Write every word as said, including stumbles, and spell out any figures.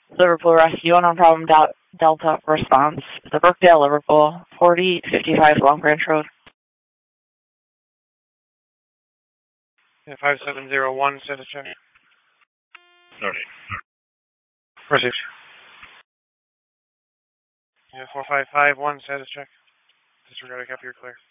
Liverpool Rescue, on problem Del- Delta response. The Brookdale, Liverpool, forty fifty-five Long Branch Road. Yeah, five seven zero one, status check. Sorry. Received. Yeah, four five five one, status check. Disregard, I copy, you're clear.